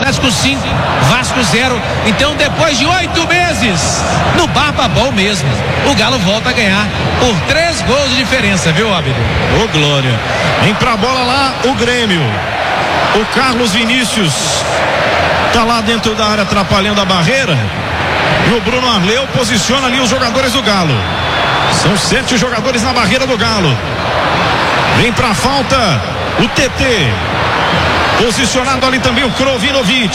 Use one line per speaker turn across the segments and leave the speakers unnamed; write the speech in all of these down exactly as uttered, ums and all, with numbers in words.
Atlético cinco, Vasco zero. Então, depois de oito meses, no Barbabol mesmo, o Galo volta a ganhar por três gols de diferença, viu, Abílio?
Ô, glória. Vem pra bola lá o Grêmio. O Carlos Vinícius tá lá dentro da área atrapalhando a barreira. E o Bruno Arleu posiciona ali os jogadores do Galo. São sete jogadores na barreira do Galo. Vem pra falta o T T. Posicionado ali também o Krovinovic.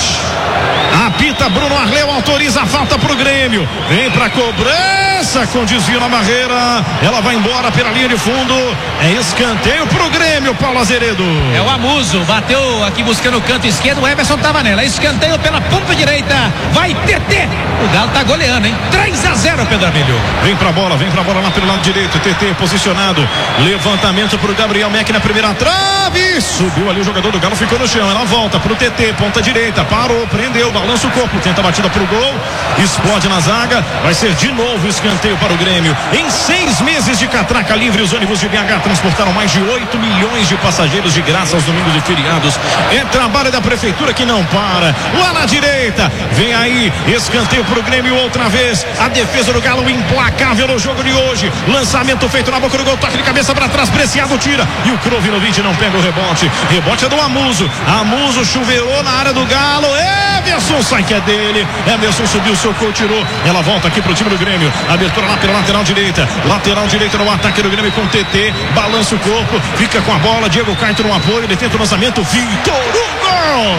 Apita Bruno Arleu, autoriza a falta pro Grêmio. Vem pra cobrança com desvio na barreira. Ela vai embora pela linha de fundo. É escanteio pro Grêmio, Paulo Azeredo.
É o Amuso, bateu aqui buscando o canto esquerdo. O Everson tava nela. Escanteio pela ponta direita. Vai T T. O Galo tá goleando, hein? três a zero, Pedro Abílio.
Vem pra bola, vem pra bola lá pelo lado direito. T T posicionado. Levantamento pro Gabriel Meck na primeira trave. Subiu ali o jogador do Galo, ficou no chão. Ela volta pro T T, ponta direita. Parou, prendeu, balança o corpo, tenta a batida pro gol. Explode na zaga. Vai ser de novo escanteio para o Grêmio. Em seis meses de catraca livre, os ônibus de B H transportaram mais de oito milhões de passageiros de graça aos domingos e feriados. É trabalho da prefeitura que não para. Lá na direita, vem aí, escanteio pro Grêmio outra vez. A defesa do Galo implacável no jogo de hoje. Lançamento feito na boca do gol, toque de cabeça para trás, Preciado tira. E o Krovinovic não pega o rebote. Rebote é do Amuso. Amuso chuveirou na área do Galo. Everson sai que é dele. Everson subiu, socou, tirou. Ela volta aqui pro time do Grêmio. Abertura lá pela lateral direita. Lateral direita no ataque do Grêmio com T T. Balança o corpo, fica com a bola. Diego Caetano no apoio. Ele tenta o lançamento. Vitor Hugo!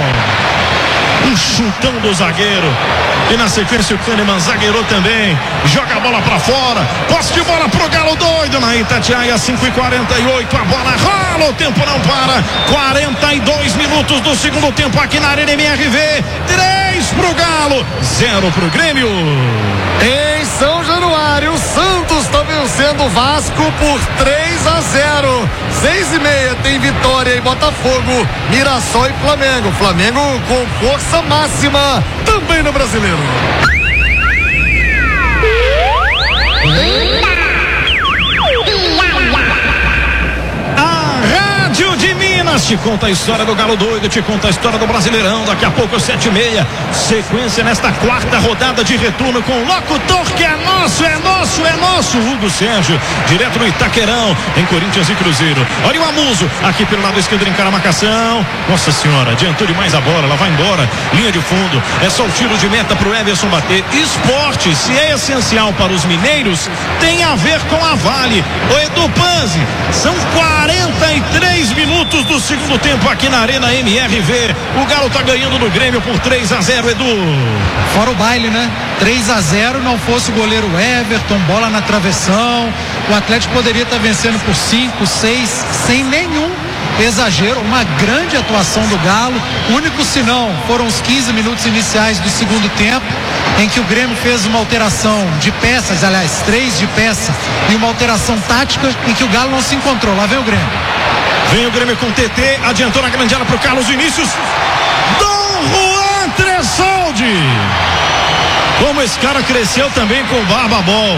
Um chutão do zagueiro. E na sequência o Kahneman zagueirou também. Joga a bola pra fora. Posse de bola pro Galo doido na Itatiaia. cinco e quarenta e oito. A bola rola. O tempo não para. quarenta e dois minutos do segundo tempo aqui na Arena M R V. três pro Galo, zero pro Grêmio.
Em São Januário, o Santos está vencendo o Vasco por três a zero. seis e meia tem Vitória e Botafogo, Mirassol e Flamengo. Flamengo com força máxima também no Brasileiro.
Te conta a história do Galo doido, te conta a história do Brasileirão. Daqui a pouco, sete e meia. Sequência nesta quarta rodada de retorno com o locutor que é nosso, é nosso, é nosso. Hugo Sérgio, direto do Itaquerão, em Corinthians e Cruzeiro. Olha o Amuso, aqui pelo lado esquerdo, encara a marcação. Nossa senhora, adiantou demais a bola, ela vai embora. Linha de fundo, é só o tiro de meta pro Everson bater. Esporte, se é essencial para os mineiros, tem a ver com a Vale. O Edu Panzi, são quarenta e três minutos do segundo tempo aqui na Arena M R V. O Galo tá ganhando no Grêmio por três a zero, Edu.
Fora o baile, né? três a zero, não fosse o goleiro Everton, bola na travessão. O Atlético poderia estar vencendo por cinco, seis, sem nenhum exagero. Uma grande atuação do Galo. O único sinão foram os quinze minutos iniciais do segundo tempo, em que o Grêmio fez uma alteração de peças, aliás, três de peça, e uma alteração tática em que o Galo não se encontrou. Lá vem o Grêmio.
Vem o Grêmio com T T, adiantou na grande área pro Carlos Vinícius. Dom Juan Tresoldi. Como esse cara cresceu também com o Barbabol.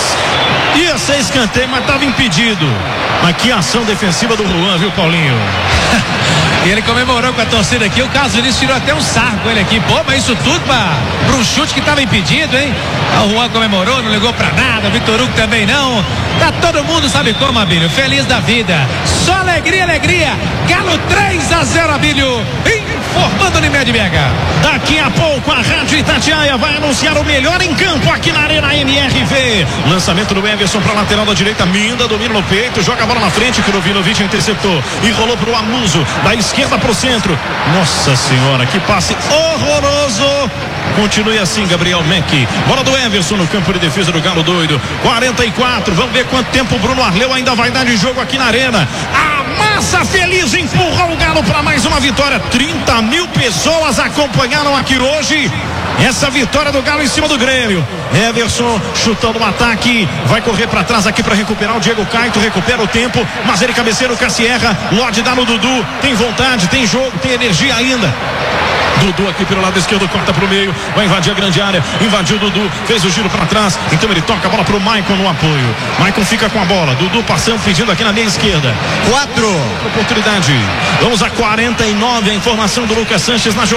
Ia ser escanteio, mas estava impedido. Mas que ação defensiva do Juan, viu, Paulinho?
E ele comemorou com a torcida aqui. O Carlos Vinícius tirou até um sarro com ele aqui. Pô, mas isso tudo para um chute que estava impedido, hein? O Juan comemorou, não ligou pra nada. O Vitor Hugo também não. Tá todo mundo, sabe como, Abílio? Feliz da vida. Só alegria, alegria. Galo três a zero, Abílio. Informando Unimed B H.
Daqui a pouco a Rádio Itatiaia vai anunciar o melhor em campo aqui na Arena M R V. Lançamento do Everson para lateral da direita. Minda, domina no peito, joga a bola na frente. Krovinovic interceptou e rolou pro Amuso. Da esquerda pro centro. Nossa senhora, que passe horroroso. Continue assim, Gabriel Meck. Bola do Everson no campo de defesa do Galo doido. quarenta e quatro. Vamos ver quanto tempo o Bruno Arleu ainda vai dar de jogo aqui na Arena. A massa feliz empurrou o Galo para mais uma vitória. trinta mil pessoas acompanharam aqui hoje essa vitória do Galo em cima do Grêmio. Everson chutando o ataque, vai correr para trás aqui para recuperar o Diego Caetano, recupera o tempo, mas ele cabeceira o Cassierra. Lodi dá no Dudu, tem vontade, tem jogo, tem energia ainda. Dudu aqui pelo lado esquerdo, corta pro meio, vai invadir a grande área, invadiu o Dudu, fez o giro para trás, então ele toca a bola pro Maicon no apoio. Maicon fica com a bola, Dudu passando, pedindo aqui na meia esquerda. Quatro, oportunidade. Vamos a quarenta e nove, a informação do Lucas Sanches na jogada.